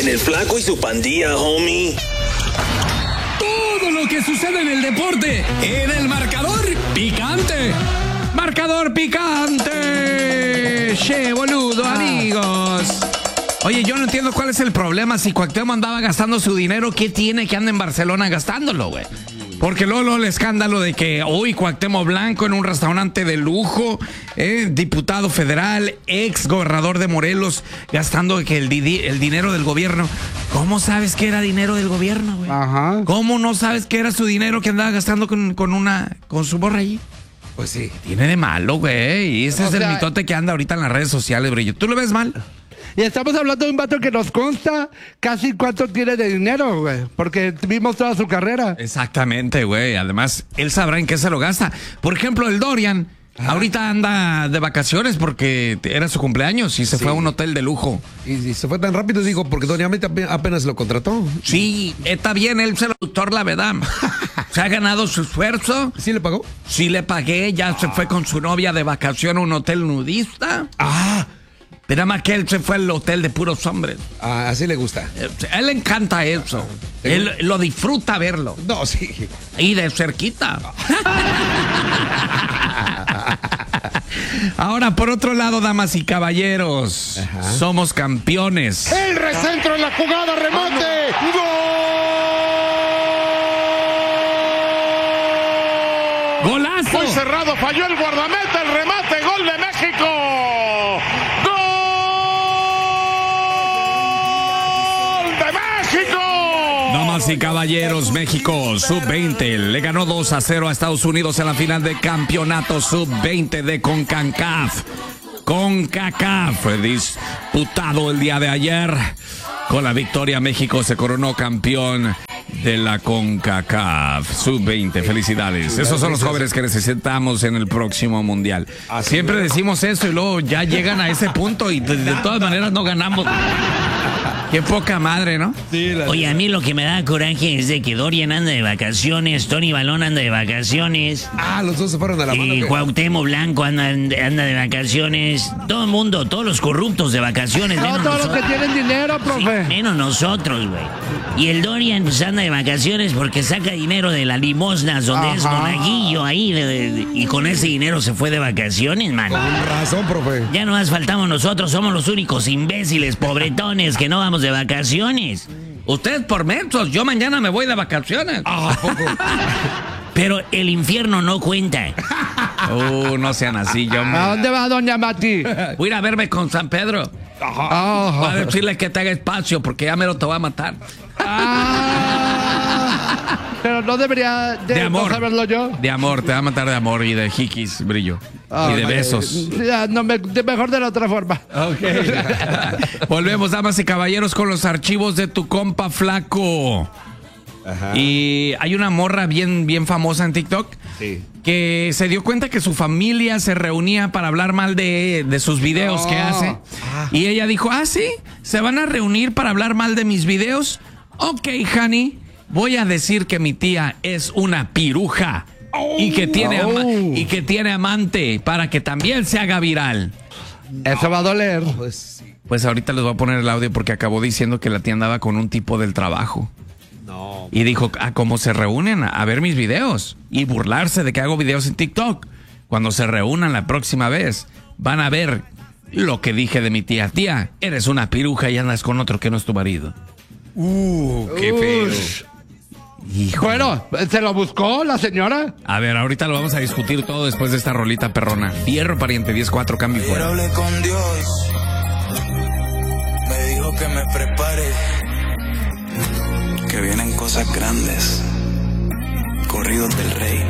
En el Flaco y su pandilla, homie. Todo lo que sucede en el deporte, en el marcador picante. Marcador picante. Che, boludo, amigos. Oye, yo no entiendo cuál es el problema. Si Cuauhtémoc andaba gastando su dinero, ¿qué tiene que anda en Barcelona gastándolo, güey? Porque luego el escándalo de que hoy Cuauhtémoc Blanco en un restaurante de lujo, diputado federal, ex gobernador de Morelos, gastando que el dinero del gobierno. ¿Cómo sabes que era dinero del gobierno, güey? Ajá. ¿Cómo no sabes que era su dinero que andaba gastando con su morra allí? Pues sí. Tiene de malo, güey. Y ese es el mitote que anda ahorita en las redes sociales, Brillo. ¿Tú lo ves mal? Y estamos hablando de un vato que nos consta casi cuánto tiene de dinero, güey. Porque vimos toda su carrera. Exactamente, güey. Además, él sabrá en qué se lo gasta. Por ejemplo, el Dorian ahorita anda de vacaciones porque era su cumpleaños y se fue a un hotel de lujo. Y se fue tan rápido, digo, porque Don Yamete apenas lo contrató. Sí, está bien, él se lo doctor la verdad. Se ha ganado su esfuerzo. ¿Sí le pagó? Sí le pagué, ya se fue con su novia de vacación a un hotel nudista. Pero nada más que él se fue al hotel de puros hombres. Así le gusta. A él le encanta eso. Él lo disfruta verlo. No, sí. Y de cerquita. Ahora, por otro lado, damas y caballeros, somos campeones. El recentro en la jugada, remate. ¡Gol! ¡Golazo! Muy cerrado, falló el guardameta, el remate, gol de México. Damas y caballeros, México sub-20 le ganó 2-0 a Estados Unidos en la final de campeonato sub-20 de CONCACAF. Fue disputado el día de ayer. Con la victoria, México se coronó campeón de la CONCACAF sub-20. Felicidades. Esos son los jóvenes que necesitamos en el próximo mundial. Siempre decimos eso y luego ya llegan a ese punto y de todas maneras no ganamos. Qué poca madre, ¿no? Sí, Oye, a mí lo que me da coraje es de que Dorian anda de vacaciones, Tony Balón anda de vacaciones. Los dos se fueron a la mano. Y Cuauhtémoc Blanco anda de vacaciones. Todo el mundo, todos los corruptos de vacaciones. No, menos todos los que nosotros. tienen dinero, profe. Sí, menos nosotros, güey. Y el Dorian pues anda de vacaciones porque saca dinero de las limosnas donde es monaguillo ahí. Y con ese dinero se fue de vacaciones, man. Con razón, profe. Ya no más faltamos nosotros, somos los únicos imbéciles, pobretones, que no vamos de vacaciones. Ustedes por mensos, yo mañana me voy de vacaciones. Poco. Pero el infierno no cuenta. No sean así, yo ¿A dónde va doña Mati? voy a ir a verme con San Pedro. Voy a decirle que te haga espacio porque ya me lo te va a matar. Pero no debería De amor. no saberlo yo. De amor, te va a matar de amor y de jiquis, Brillo. Y de besos. Ya, no, mejor de la otra forma. Volvemos, damas y caballeros, con los archivos de tu compa Flaco. Y hay una morra bien famosa en TikTok que se dio cuenta que su familia se reunía para hablar mal de sus videos que hace. Y ella dijo, sí, ¿se van a reunir para hablar mal de mis videos? Ok, honey, voy a decir que mi tía es una piruja y que tiene amante para que también se haga viral. Eso va a doler. Pues ahorita les voy a poner el audio porque acabó diciendo que la tía andaba con un tipo del trabajo. Y dijo, ¿cómo se reúnen a ver mis videos? Y burlarse de que hago videos en TikTok. Cuando se reúnan la próxima vez, van a ver lo que dije de mi tía. Tía, eres una piruja y andas con otro que no es tu marido. Qué feo. Hijo. Bueno, ¿se lo buscó la señora? A ver, ahorita lo vamos a discutir todo después de esta rolita perrona. Fierro pariente, 10-4, cambio y Ayer fuera. hablé con Dios, me dijo que me prepare, que vienen cosas grandes, corridos del rey.